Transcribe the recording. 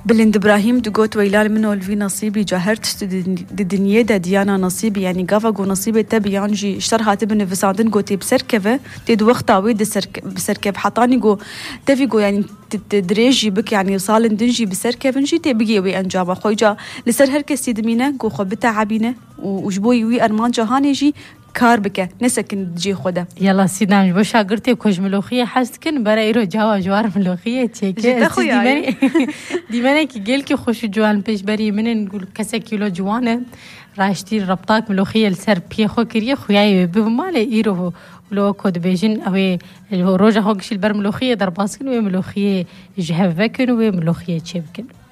بلند إبراهيم دقوت ويلال منو الفي نصيبي جاهرت الدنيا دا ديانا نصيبي يعني قافا قو نصيبي تبي يانجي اشترها تبني في ساندن قو تي بسركبه تيد وقتا ويد بسركب حطاني قو تفي قو يعني تدريجي بك يعني صال دنجي بسركب نجي تبقي وي انجابا خويجا لسر هركس يدمينه قو خبتا عبينه وجبوي وي ارمان جهاني جي كار بك نسكن تجي خدا يلا سيدنا مش شاگرتی کج ملوخیه حست کن برای رو جوا جوار ملوخیه تیکه دیمنه که گل که خوش جوان پیش بری من نقول کسا کیلو جوانه راشتی ربطاک ملوخیه لسر پی خو کریه خویای بمال ایرو ولو کد بیجن اوی روجا خوکشیل بر ملوخیه در باسکن و ملوخیه جهوه کن و ملوخیه چه بکن